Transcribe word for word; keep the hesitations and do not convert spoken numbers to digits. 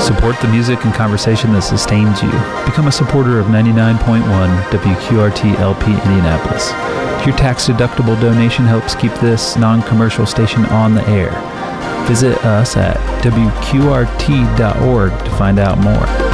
Support the music and conversation that sustains you. Become a supporter of ninety-nine point one W Q R T L P Indianapolis. Your tax-deductible donation helps keep this non-commercial station on the air. Visit us at W Q R T dot org to find out more.